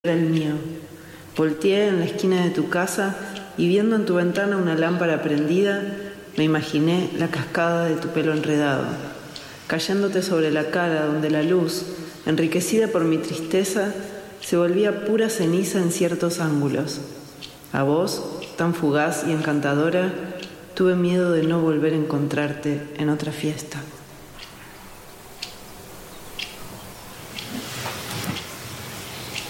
era el mío. Volteé en la esquina de tu casa y viendo en tu ventana una lámpara prendida, me imaginé la cascada de tu pelo enredado, cayéndote sobre la cara donde la luz, enriquecida por mi tristeza, se volvía pura ceniza en ciertos ángulos. A vos, tan fugaz y encantadora, tuve miedo de no volver a encontrarte en otra fiesta.